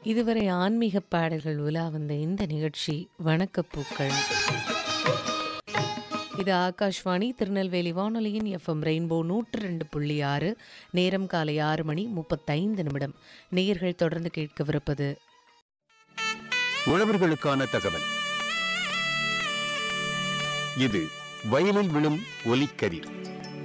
இதுவரை ஆன்மீக பாடல்கள் உலா வந்த இந்த நிகழ்ச்சி வணக்கப்பூக்கள். இது ஆகாஷ்வாணி திருநெல்வேலி வானொலியின் எஃப்எம் ரெயின்போ 102.6. நேரம் காலை 6:35. நேயர்கள் தொடர்ந்து கேட்கவிருப்பது உழவர்களுக்கான தகவல். இது வயலில் விழும் ஒலிக்கதிர்.